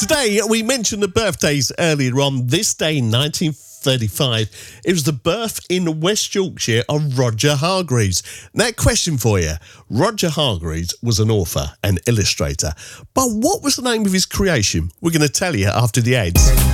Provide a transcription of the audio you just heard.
Today, we mentioned the birthdays earlier on. This day, 1935, it was the birth in West Yorkshire of Roger Hargreaves. Now, question for you. Roger Hargreaves was an author and illustrator, but what was the name of his creation? We're going to tell you after the ads.